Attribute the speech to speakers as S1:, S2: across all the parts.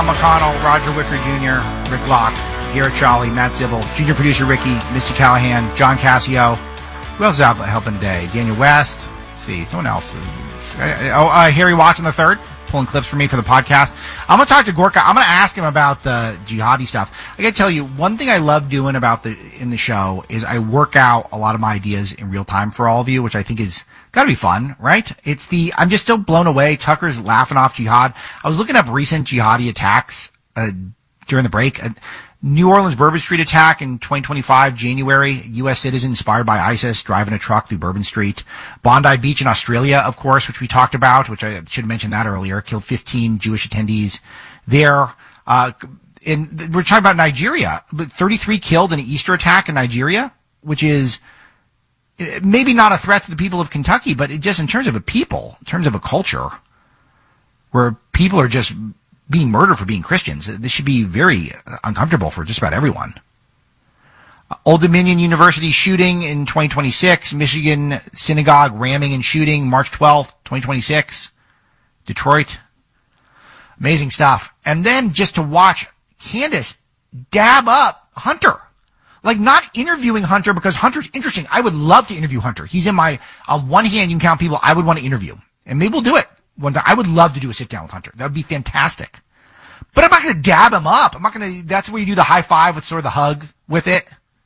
S1: McConnell, Roger Wicker Jr., Rick Locke, Garrett Shawley, Matt Zibble, junior producer Ricky, Misty Callahan, John Cassio. Who else is out helping today? Daniel West. Let's see, someone else. Harry Watson III, pulling clips for me for the podcast. I'm going to talk to Gorka. I'm going to ask him about the jihadi stuff. I got to tell you, one thing I love doing in the show is I work out a lot of my ideas in real time for all of you, which I think is got to be fun, right? I'm just still blown away. Tucker's laughing off jihad. I was looking up recent jihadi attacks during the break. New Orleans Bourbon Street attack in 2025, January. U.S. citizen inspired by ISIS driving a truck through Bourbon Street. Bondi Beach in Australia, of course, which we talked about, which I should have mentioned that earlier. Killed 15 Jewish attendees there. We're talking about Nigeria, but 33 killed in an Easter attack in Nigeria, which is maybe not a threat to the people of Kentucky, but just in terms of a people, in terms of a culture, where people are just being murdered for being Christians. This should be very uncomfortable for just about everyone. Old Dominion University shooting in 2026. Michigan synagogue ramming and shooting March 12th, 2026. Detroit. Amazing stuff. And then just to watch Candace dab up Hunter. Like, not interviewing Hunter because Hunter's interesting. I would love to interview Hunter. He's on one hand, you can count people I would want to interview. And maybe we'll do it one time. I would love to do a sit down with Hunter. That would be fantastic. But I'm not going to dab him up. That's where you do the high five with sort of the hug with it.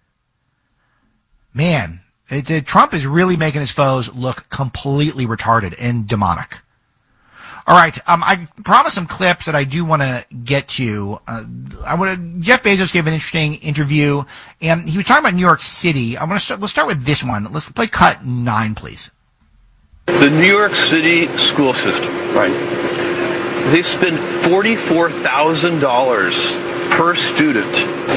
S1: Man, Trump is really making his foes look completely retarded and demonic. All right. I promised some clips that I do want to get to. Jeff Bezos gave an interesting interview, and he was talking about New York City. Let's start with this one. Let's play cut 9, please.
S2: The New York City school system. Right. They spend $44,000 per student.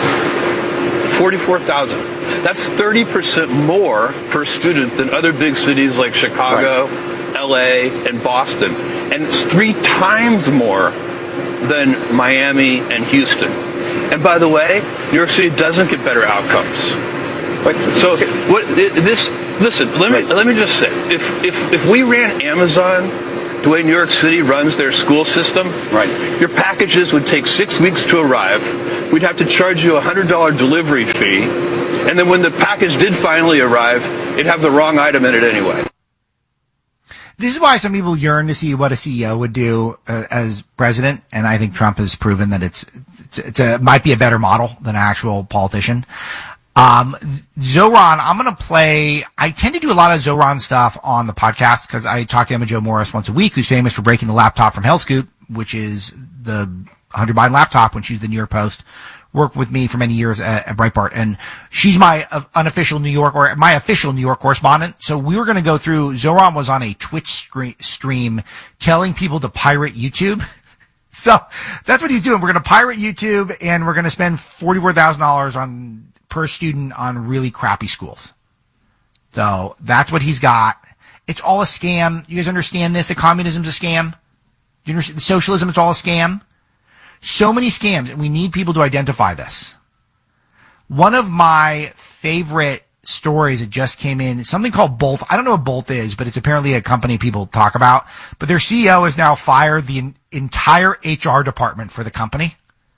S2: $44,000. That's 30% more per student than other big cities like Chicago, LA, and Boston. And it's 3 times more than Miami and Houston. And by the way, New York City doesn't get better outcomes. So listen, let me just say, if we ran Amazon the way New York City runs their school system, your packages would take 6 weeks to arrive. We'd have to charge you a $100 delivery fee. And then when the package did finally arrive, it'd have the wrong item in it anyway.
S1: This is why some people yearn to see what a CEO would do as president. And I think Trump has proven that it might be a better model than an actual politician. Zoran, I'm going to play. I tend to do a lot of Zoran stuff on the podcast because I talk to Emma Jo Morris once a week, who's famous for breaking the laptop from Hell Scoop, which is the Hunter Biden laptop when she was the New York Post. Worked with me for many years at Breitbart, and she's my official New York correspondent. So we were going to go through. Zoran was on a Twitch stream telling people to pirate YouTube. So that's what he's doing. We're going to pirate YouTube, and we're going to spend $44,000 per student on really crappy schools. So that's what he's got. It's all a scam. You guys understand this? The communism's a scam. You understand the socialism? It's all a scam. So many scams, and we need people to identify this. One of my favorite stories that just came in is something called Bolt. I don't know what Bolt is, but it's apparently a company people talk about. But their CEO has now fired the entire HR department for the company.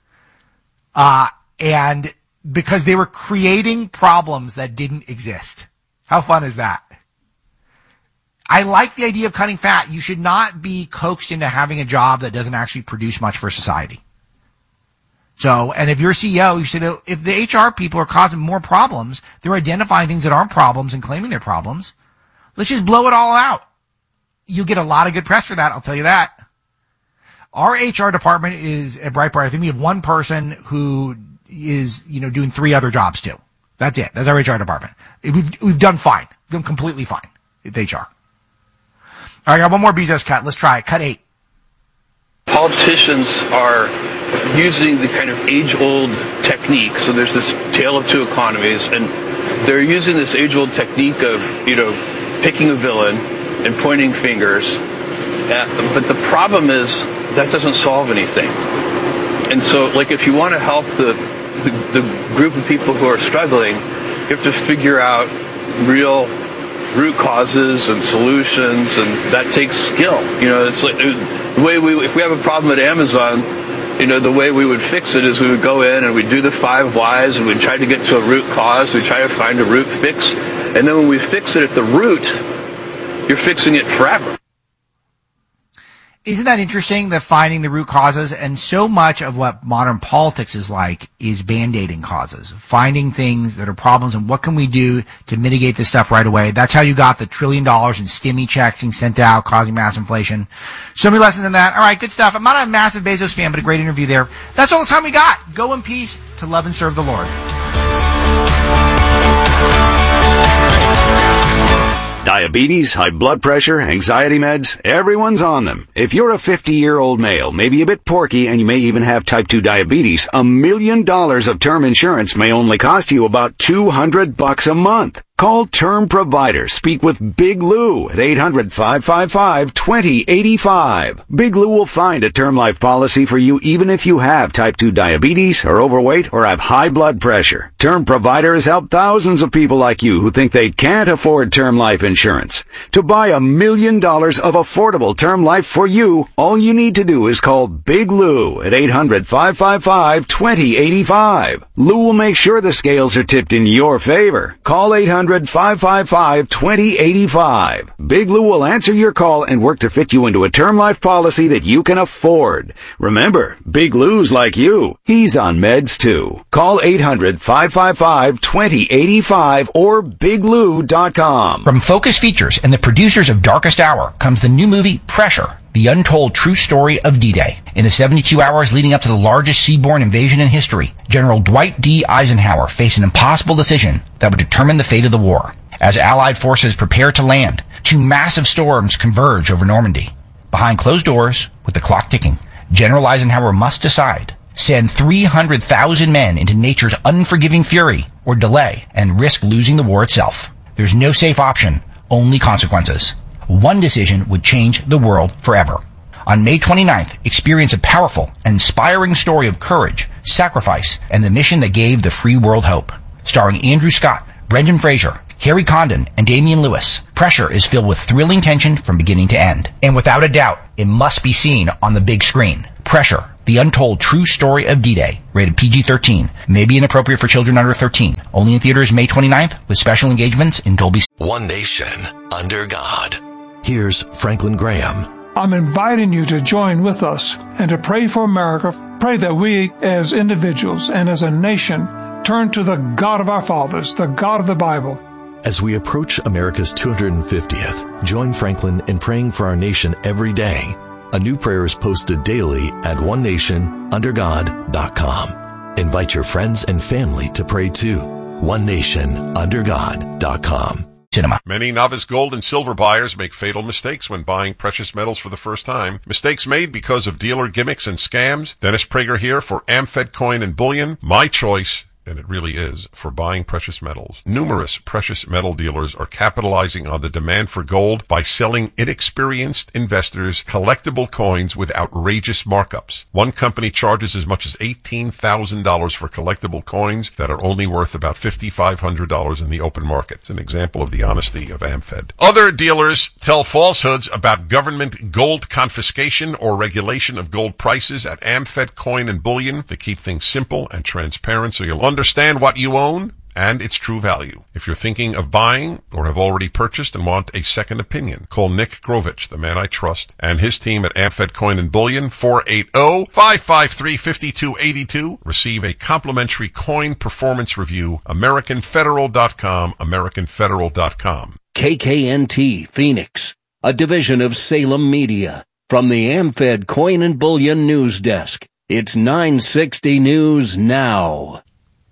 S1: And because they were creating problems that didn't exist. How fun is that? I like the idea of cutting fat. You should not be coaxed into having a job that doesn't actually produce much for society. So, and if you're a CEO, you should, if the HR people are causing more problems, they're identifying things that aren't problems and claiming they're problems. Let's just blow it all out. You'll get a lot of good press for that, I'll tell you that. Our HR department is at Breitbart. I think we have one person who is, doing 3 other jobs too. That's it. That's our HR department. We've done fine. We've done completely fine with HR. All right, I got one more Bezos cut. Let's try it. Cut 8.
S2: Politicians are using the kind of age-old technique. So there's this tale of 2 economies, and they're using this age-old technique of, picking a villain and pointing fingers. But the problem is that doesn't solve anything. And so, if you want to help the group of people who are struggling, you have to figure out real root causes and solutions, and that takes skill. It's like the way if we have a problem at Amazon, the way we would fix it is we would go in and we'd do the 5 whys and we'd try to get to a root cause. We'd try to find a root fix. And then when we fix it at the root, you're fixing it forever.
S1: Isn't that interesting, that finding the root causes? And so much of what modern politics is like is band-aiding causes, finding things that are problems and what can we do to mitigate this stuff right away. That's how you got the $1 trillion in stimmy checks being sent out, causing mass inflation. So many lessons in that. All right, good stuff. I'm not a massive Bezos fan, but a great interview there. That's all the time we got. Go in peace to love and serve the Lord.
S3: Diabetes, high blood pressure, anxiety meds, everyone's on them. If you're a 50-year-old male, maybe a bit porky, and you may even have type 2 diabetes, $1 million of term insurance may only cost you about $200 a month. Call Term Provider. Speak with Big Lou at 800-555-2085. Big Lou will find a term life policy for you even if you have type 2 diabetes, are overweight, or have high blood pressure. Term Provider has helped thousands of people like you who think they can't afford term life insurance. To buy $1 million of affordable term life for you, all you need to do is call Big Lou at 800-555-2085. Lou will make sure the scales are tipped in your favor. Call 800-555-2085. Big Lou will answer your call and work to fit you into a term life policy that you can afford. Remember, Big Lou's like you. He's on meds too. Call 800-555-2085 or biglou.com.
S1: From Focus Features and the producers of Darkest Hour comes the new movie Pressure, the untold true story of D-Day. In the 72 hours leading up to the largest seaborne invasion in history, General Dwight D. Eisenhower faced an impossible decision that would determine the fate of the war. As Allied forces prepare to land, 2 massive storms converge over Normandy. Behind closed doors, with the clock ticking, General Eisenhower must decide: send 300,000 men into nature's unforgiving fury, or delay and risk losing the war itself. There's no safe option, only consequences. One decision would change the world forever. On May 29th, experience a powerful and inspiring story of courage, sacrifice, and the mission that gave the free world hope. Starring Andrew Scott, Brendan Fraser, Carrie Condon, and Damian Lewis, Pressure is filled with thrilling tension from beginning to end. And without a doubt, it must be seen on the big screen. Pressure, the untold true story of D-Day, rated PG-13, may be inappropriate for children under 13. Only in theaters May 29th, with special engagements in Dolby.
S4: One nation, under God. Here's Franklin Graham.
S5: I'm inviting you to join with us and to pray for America. Pray that we as individuals and as a nation turn to the God of our fathers, the God of the Bible.
S4: As we approach America's 250th, join Franklin in praying for our nation every day. A new prayer is posted daily at onenationundergod.com. Invite your friends and family to pray too. onenationundergod.com.
S1: Cinema.
S6: Many novice gold and silver buyers make fatal mistakes when buying precious metals for the first time. Mistakes made because of dealer gimmicks and scams. Dennis Prager here for Amfed Coin and Bullion. My choice, and it really is, for buying precious metals. Numerous precious metal dealers are capitalizing on the demand for gold by selling inexperienced investors collectible coins with outrageous markups. One company charges as much as $18,000 for collectible coins that are only worth about $5,500 in the open market. It's an example of the honesty of Amfed. Other dealers tell falsehoods about government gold confiscation or regulation of gold prices at Amfed Coin and Bullion to keep things simple and transparent so you'll understand what you own and its true value. If you're thinking of buying or have already purchased and want a second opinion, call Nick Grovich, the man I trust, and his team at Amfed Coin and Bullion, 480-553-5282. Receive a complimentary coin performance review, AmericanFederal.com, AmericanFederal.com.
S7: KKNT Phoenix, a division of Salem Media. From the Amfed Coin and Bullion News Desk, it's 960 News Now.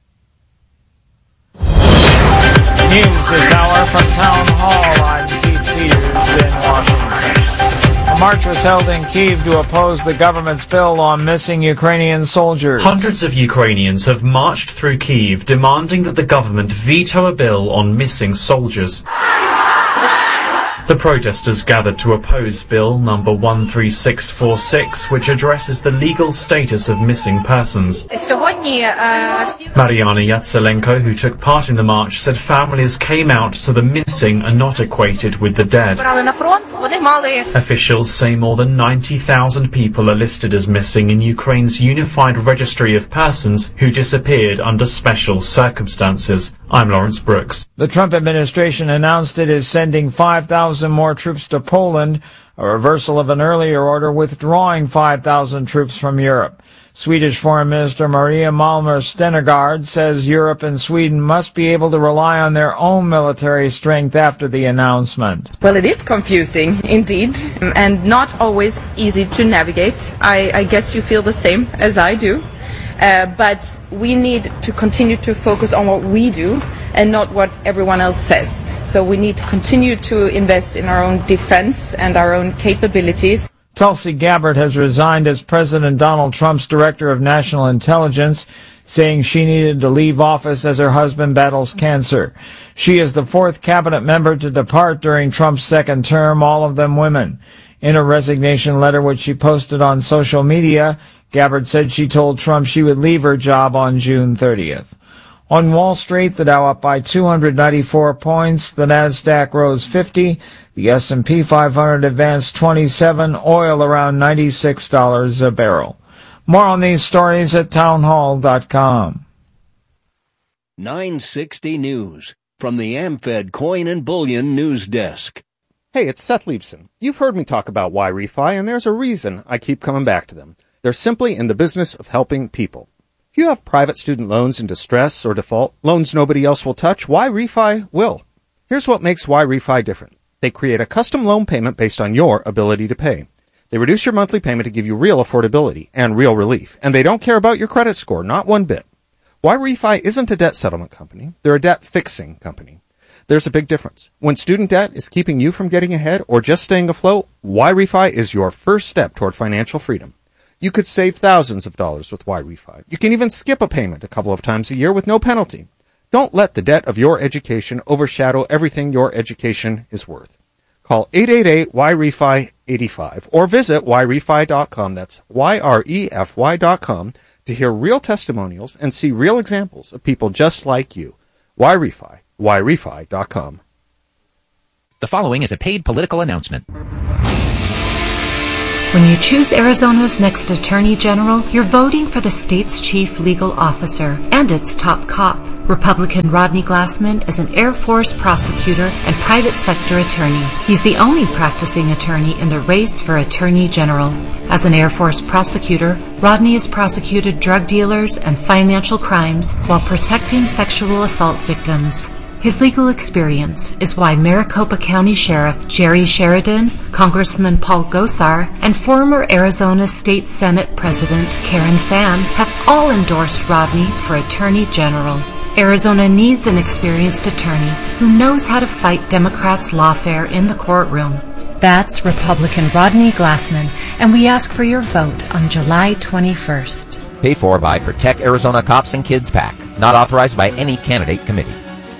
S8: News this hour from Town Hall. I'm Keith Peters in Washington. A march was held in Kyiv to oppose the government's bill on missing Ukrainian soldiers.
S9: Hundreds of Ukrainians have marched through Kyiv demanding that the government veto a bill on missing soldiers. The protesters gathered to oppose Bill number 13646, which addresses the legal status of missing persons. Mariana Yatselenko, who took part in the march, said families came out so the missing are not equated with the dead. Officials say more than 90,000 people are listed as missing in Ukraine's Unified Registry of Persons who disappeared under special circumstances. I'm Lawrence Brooks.
S8: The Trump administration announced it is sending 5,000 more troops to Poland, a reversal of an earlier order withdrawing 5,000 troops from Europe. Swedish Foreign Minister Maria Malmer Stenergard says Europe and Sweden must be able to rely on their own military strength after the announcement.
S10: Well, it is confusing, indeed, and not always easy to navigate. I guess you feel the same as I do. But we need to continue to focus on what we do and not what everyone else says. So we need to continue to invest in our own defense and our own capabilities.
S8: Tulsi Gabbard has resigned as President Donald Trump's Director of National Intelligence, saying she needed to leave office as her husband battles cancer. She is the fourth cabinet member to depart during Trump's second term, all of them women. In a resignation letter which she posted on social media, Gabbard said she told Trump she would leave her job on June 30th. On Wall Street, the Dow up by 294 points, the Nasdaq rose 50, the S&P 500 advanced 27, oil around $96 a barrel. More on these stories at townhall.com.
S7: 960 News from the AmFed Coin and Bullion News Desk.
S11: Hey, it's Seth Leibson. You've heard me talk about YRefi, and there's a reason I keep coming back to them. They're simply in the business of helping people. If you have private student loans in distress or default, loans nobody else will touch, YRefi will. Here's what makes YRefi different. They create a custom loan payment based on your ability to pay. They reduce your monthly payment to give you real affordability and real relief, and they don't care about your credit score, not one bit. YRefi isn't a debt settlement company. They're a debt fixing company. There's a big difference. When student debt is keeping you from getting ahead or just staying afloat, YRefi is your first step toward financial freedom. You could save thousands of dollars with YRefi. You can even skip a payment a couple of times a year with no penalty. Don't let the debt of your education overshadow everything your education is worth. Call 888-YRefi-85 or visit YRefi.com. That's YREFY.com to hear real testimonials and see real examples of people just like you. YRefi. YRefi.com.
S12: The following is a paid political announcement.
S13: When you choose Arizona's next Attorney General, you're voting for the state's chief legal officer and its top cop. Republican Rodney Glassman is an Air Force prosecutor and private sector attorney. He's the only practicing attorney in the race for Attorney General. As an Air Force prosecutor, Rodney has prosecuted drug dealers and financial crimes while protecting sexual assault victims. His legal experience is why Maricopa County Sheriff Jerry Sheridan, Congressman Paul Gosar, and former Arizona State Senate President Karen Pham have all endorsed Rodney for Attorney General. Arizona needs an experienced attorney who knows how to fight Democrats' lawfare in the courtroom. That's Republican Rodney Glassman, and we ask for your vote on July 21st.
S12: Paid for by Protect Arizona Cops and Kids PAC. Not authorized by any candidate committee.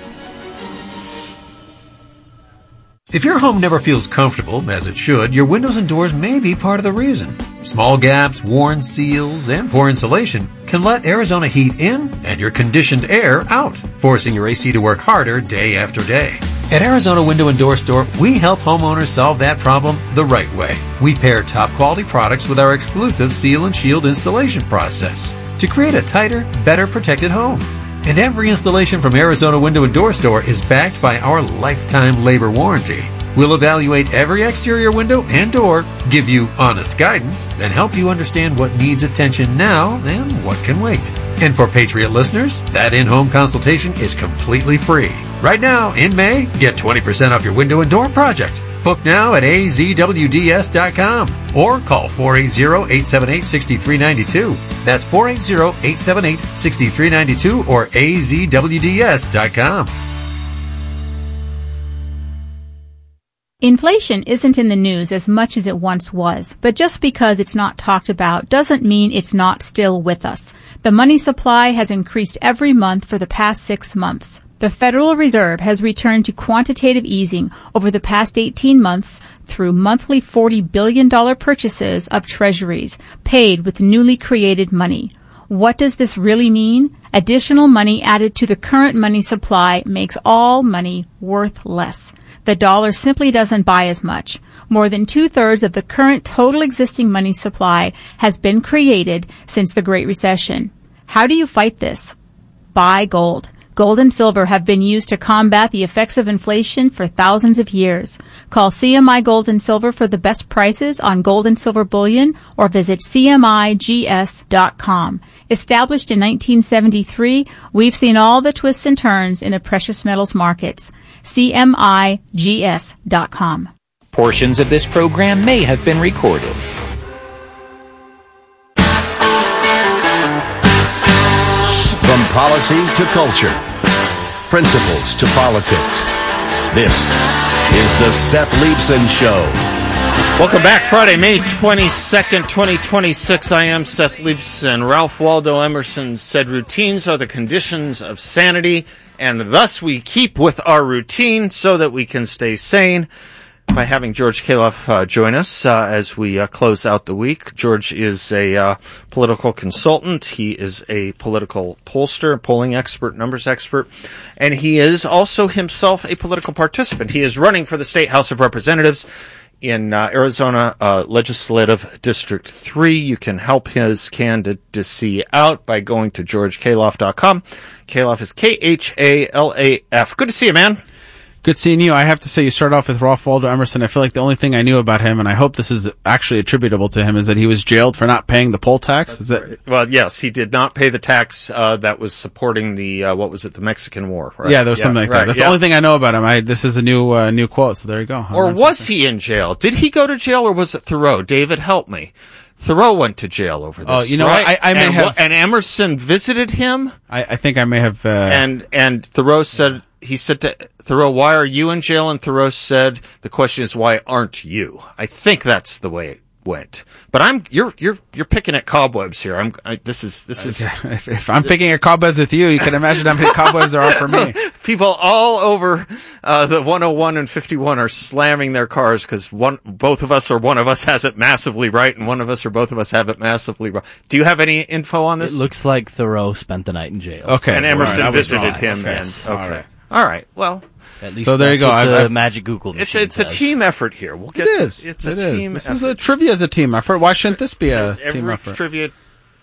S14: If your home never feels comfortable, as it should, your windows and doors may be part of the reason. Small gaps, worn seals, and poor insulation can let Arizona heat in and your conditioned air out, forcing your AC to work harder day after day. At Arizona Window and Door Store, we help homeowners solve that problem the right way. We pair top quality products with our exclusive Seal and Shield installation process to create a tighter, better protected home. And every installation from Arizona Window and Door Store is backed by our lifetime labor warranty. We'll evaluate every exterior window and door, give you honest guidance, and help you understand what needs attention now and what can wait. And for Patriot listeners, that in-home consultation is completely free. Right now, in May, get 20% off your window and door project. Book now at azwds.com or call 480-878-6392. That's 480-878-6392 or azwds.com.
S15: Inflation isn't in the news as much as it once was, but just because it's not talked about doesn't mean it's not still with us. The money supply has increased every month for the past 6 months. The Federal Reserve has returned to quantitative easing over the past 18 months through monthly $40 billion purchases of treasuries, paid with newly created money. What does this really mean? Additional money added to the current money supply makes all money worth less. The dollar simply doesn't buy as much. More than 2/3 of the current total existing money supply has been created since the Great Recession. How do you fight this? Buy gold. Gold and silver have been used to combat the effects of inflation for thousands of years. Call CMI Gold and Silver for the best prices on gold and silver bullion or visit CMIGS.com. Established in 1973, we've seen all the twists and turns in the precious metals markets. CMIGS.com.
S16: Portions of this program may have been recorded.
S17: From policy to culture, principles to politics, this is the Seth Leibsohn Show.
S11: Welcome back. Friday, May 22nd, 2026. I am Seth Leibsohn. Ralph Waldo Emerson said routines are the conditions of sanity, and thus we keep with our routine so that we can stay sane. By having George Kaloff join us as we close out the week. George is a political consultant. He is a political pollster, polling expert, numbers expert, and he is also himself a political participant. He is running for the State House of Representatives in Arizona Legislative District 3. You can help his candidacy out by going to georgekaloff.com. Kaloff is K-H-A-L-A-F. Good to see you, man.
S18: Good seeing you. I have to say, you start off with Ralph Waldo Emerson. I feel like the only thing I knew about him, and I hope this is actually attributable to him, is that he was jailed for not paying the poll tax. Is that?
S11: Well, yes, he did not pay the tax that was supporting the the Mexican War, right?
S18: Yeah, there was something like that. That's the only thing I know about him. This is a new quote, so there you go.
S11: Or was he in jail? Did he go to jail, or was it Thoreau? David, help me. Thoreau went to jail over this.
S18: Oh, you know,
S11: right?
S18: I may have.
S11: And Emerson visited him.
S18: I think I may have.
S11: And Thoreau said. He said to Thoreau, "Why are you in jail?" And Thoreau said, "The question is, why aren't you?" I think that's the way it went. But you're picking at cobwebs here. This is.
S18: If I'm picking at cobwebs with you, you can imagine how many cobwebs there are for me.
S11: People all over the 101 and 51 are slamming their cars because both of us or one of us has it massively right, and one of us or both of us have it massively wrong. Do you have any info on this?
S19: It looks like Thoreau spent the night in jail.
S11: Okay, and Emerson visited him.
S19: Yes.
S11: Okay. All right. Well,
S19: at least
S18: so there you go.
S19: The magic Google machine
S11: it's a team effort here. We'll get
S18: it is.
S11: It's a team
S18: This
S11: effort.
S18: is a trivia as a team effort. Why shouldn't this be a team effort?
S11: Every trivia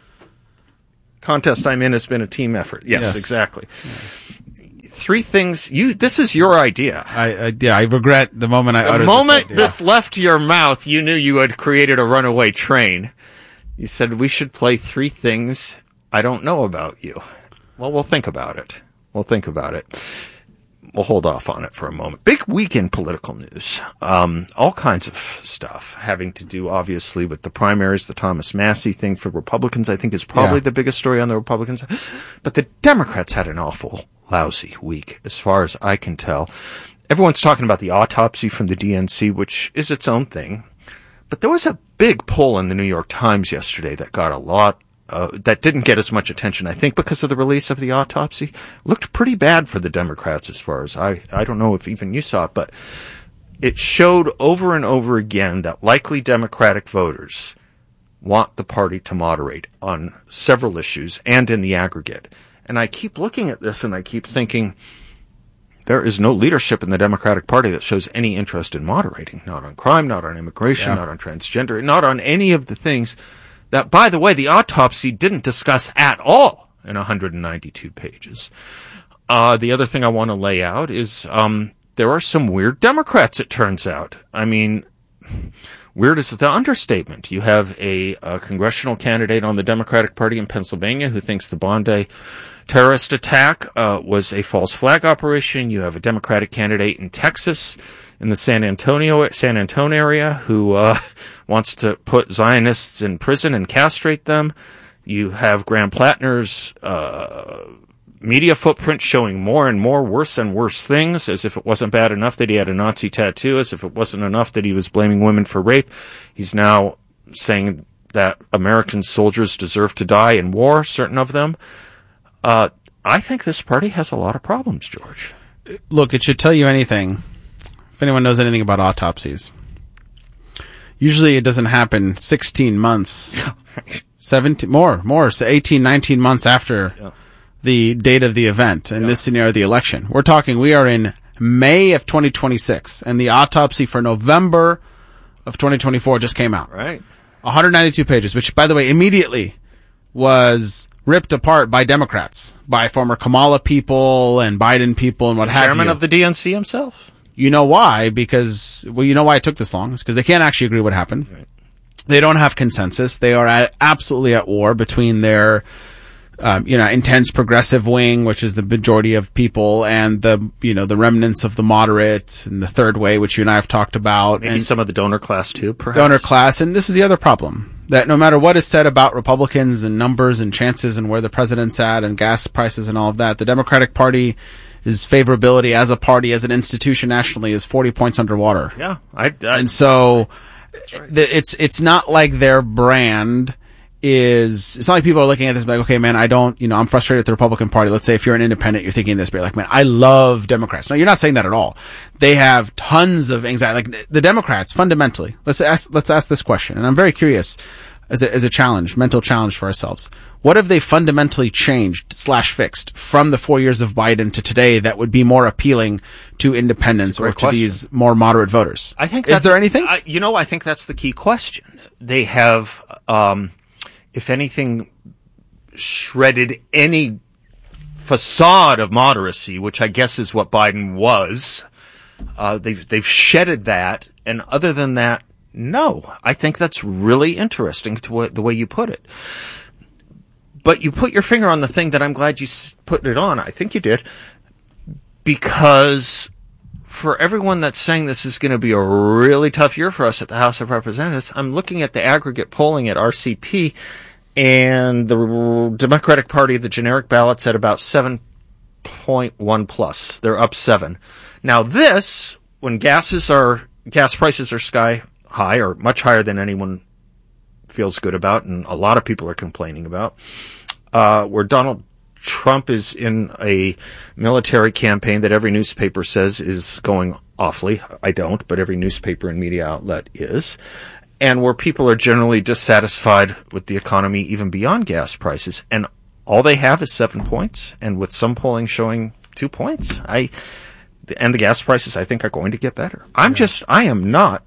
S11: contest I'm in has been a team effort. Yes. Exactly. Yeah. 3 things. This is your idea.
S18: I regret the moment I uttered this.
S11: The moment this left your mouth, you knew you had created a runaway train. You said we should play 3 things I don't know about you. Well, we'll think about it. We'll hold off on it for a moment. Big week in political news. All kinds of stuff having to do, obviously, with the primaries. The Thomas Massie thing for Republicans, I think, is probably the biggest story on the Republicans. But the Democrats had an awful, lousy week, as far as I can tell. Everyone's talking about the autopsy from the DNC, which is its own thing. But there was a big poll in the New York Times yesterday that got a lot that didn't get as much attention, I think, because of the release of the autopsy. Looked pretty bad for the Democrats as far as I don't know if even you saw it, but it showed over and over again that likely Democratic voters want the party to moderate on several issues and in the aggregate. And I keep looking at this and I keep thinking, there is no leadership in the Democratic Party that shows any interest in moderating. Not on crime, not on immigration, not on transgender, not on any of the things that, by the way, the autopsy didn't discuss at all in 192 pages. The other thing I want to lay out is there are some weird Democrats, it turns out. I mean, weird is the understatement. You have a congressional candidate on the Democratic Party in Pennsylvania who thinks the Bondi terrorist attack was a false flag operation. You have a Democratic candidate in Texas in the San Antonio area who wants to put Zionists in prison and castrate them. You have Graham Plattner's media footprint showing more and more worse and worse things, as if it wasn't bad enough that he had a Nazi tattoo, as if it wasn't enough that he was blaming women for rape. He's now saying that American soldiers deserve to die in war, certain of them. I think this party has a lot of problems, George.
S18: Look, it should tell you anything. If anyone knows anything about autopsies, usually it doesn't happen 16 months, 17, more, so 18, 19 months after the date of the event. In this scenario, the election. We're talking, we are in May of 2026, and the autopsy for November of 2024 just came out.
S11: Right.
S18: 192 pages, which, by the way, immediately was ripped apart by Democrats, by former Kamala people and Biden people and what have you.
S11: Chairman of the DNC himself.
S18: You know why? Because, well, you know why it took this long? It's because they can't actually agree what happened.
S11: Right.
S18: They don't have consensus. They are absolutely at war between their, intense progressive wing, which is the majority of people, and the remnants of the moderate and the third way, which you and I have talked about.
S11: Maybe
S18: and
S11: some of the donor class too, perhaps.
S18: Donor class. And this is the other problem. That no matter what is said about Republicans and numbers and chances and where the president's at and gas prices and all of that, the Democratic Party is favorability as a party, as an institution nationally, is 40 points underwater.
S11: Yeah.
S18: And so it's not like their brand is, it's not like people are looking at this like, okay, man, I'm frustrated with the Republican Party. Let's say if you're an independent, you're thinking this, but you're like, man, I love Democrats. No, you're not saying that at all. They have tons of anxiety. Like the Democrats, fundamentally, let's ask this question. And I'm very curious as a challenge, mental challenge for ourselves. What have they fundamentally changed / fixed from the 4 years of Biden to today that would be more appealing to independents or to these more moderate voters?
S11: I think
S18: is there anything?
S11: I think that's the key question. They have, if anything, shredded any facade of moderacy, which I guess is what Biden was. They've shedded that, and other than that, no. I think that's really interesting the way you put it. But you put your finger on the thing that I'm glad you put it on. I think you did. Because for everyone that's saying this is going to be a really tough year for us at the House of Representatives, I'm looking at the aggregate polling at RCP, and the Democratic Party, the generic ballots at about 7.1 plus. They're up 7. Now this, when gas prices are sky high, or much higher than anyone feels good about, and a lot of people are complaining about, where Donald Trump is in a military campaign that every newspaper says is going awfully. I don't, but every newspaper and media outlet is. And where people are generally dissatisfied with the economy even beyond gas prices. And all they have is 7 points, and with some polling showing 2 points. And the gas prices, I think, are going to get better. I am not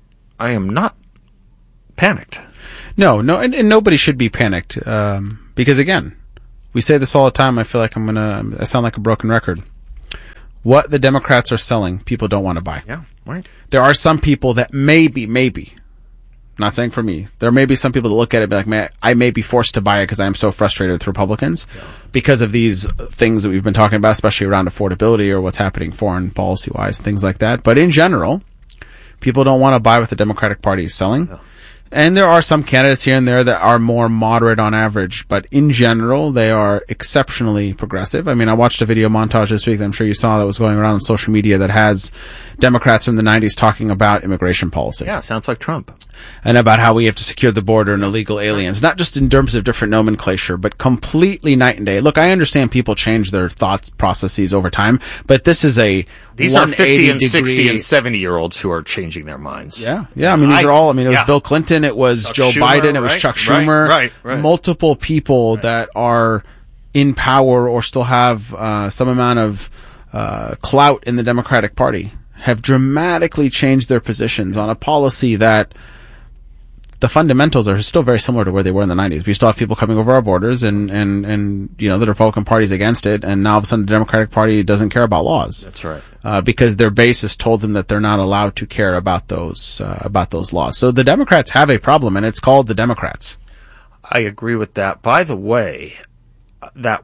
S11: panicked.
S18: No, and nobody should be panicked, because again, we say this all the time. I feel like I sound like a broken record. What the Democrats are selling, people don't want to buy.
S11: Yeah, right.
S18: There are some people that maybe, not saying for me, there may be some people that look at it and be like, man, I may be forced to buy it because I am so frustrated with Republicans because of these things that we've been talking about, especially around affordability or what's happening foreign policy-wise, things like that. But in general, people don't want to buy what the Democratic Party is selling. No. And there are some candidates here and there that are more moderate on average, but in general, they are exceptionally progressive. I mean, I watched a video montage this week that I'm sure you saw that was going around on social media that has Democrats from the 90s talking about immigration policy.
S11: Yeah, sounds like Trump.
S18: And about how we have to secure the border and illegal aliens, not just in terms of different nomenclature, but completely night and day. Look, I understand people change their thought processes over time, but this is
S11: these are 50 and 60 and 70-year-olds who are changing their minds.
S18: Yeah. I mean, these are all, it was Bill Clinton, it was Joe Biden, it was Chuck Schumer,
S11: right.
S18: Multiple people that are in power or still have some amount of clout in the Democratic Party have dramatically changed their positions on a policy that the fundamentals are still very similar to where they were in the 90s. We still have people coming over our borders and the Republican Party's against it, and now all of a sudden the Democratic Party doesn't care about laws.
S11: That's right.
S18: Because their base has told them that they're not allowed to care about those laws. So the Democrats have a problem, and it's called the Democrats.
S11: I agree with that. By the way, that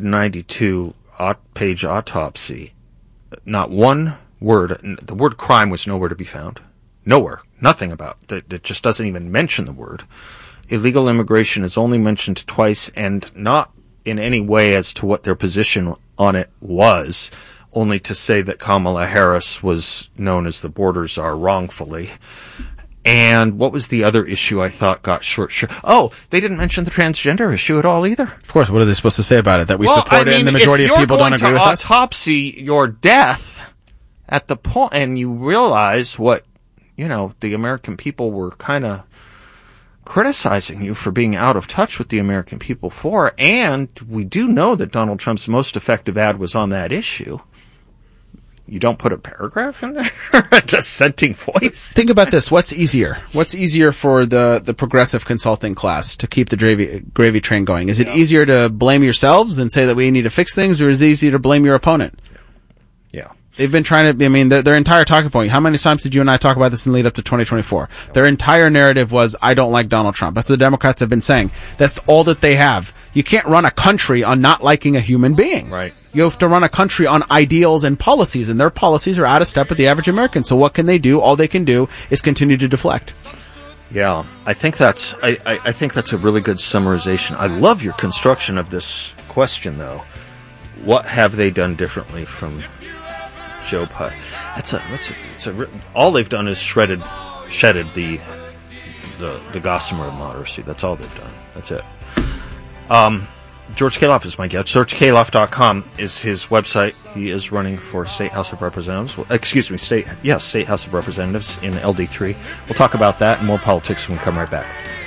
S11: 192-page autopsy, not one word, the word crime was nowhere to be found. Nowhere. Nothing about it. It just doesn't even mention the word. Illegal immigration is only mentioned twice, and not in any way as to what their position on it was, only to say that Kamala Harris was known as the border czar wrongfully. And what was the other issue I thought got short? Oh, they didn't mention the transgender issue at all either.
S18: Of course, what are they supposed to say about it? That we support it and the majority of people don't agree with us?
S11: If you're going to autopsy your death at the point, and you realize what, the American people were kind of criticizing you for being out of touch with the American people for, and we do know that Donald Trump's most effective ad was on that issue. You don't put a paragraph in there? A dissenting voice?
S18: Think about this. What's easier? What's easier for the progressive consulting class to keep the gravy train going? Is it easier to blame yourselves and say that we need to fix things, or is it easier to blame your opponent?
S11: Yeah.
S18: They've been trying to, their entire talking point, how many times did you and I talk about this in lead up to 2024? Their entire narrative was, I don't like Donald Trump. That's what the Democrats have been saying. That's all that they have. You can't run a country on not liking a human being.
S11: Right.
S18: You have to run a country on ideals and policies, and their policies are out of step with the average American. So what can they do? All they can do is continue to deflect.
S11: Yeah, I think that's a really good summarization. I love your construction of this question, though. What have they done differently from Joe Biden? All they've done is shedded the gossamer moderacy. That's all they've done. That's it. George Kaloff is my guest. GeorgeKaloff.com is his website. He is running for State House of Representatives. State House of Representatives in LD3. We'll talk about that and more politics when we come right back.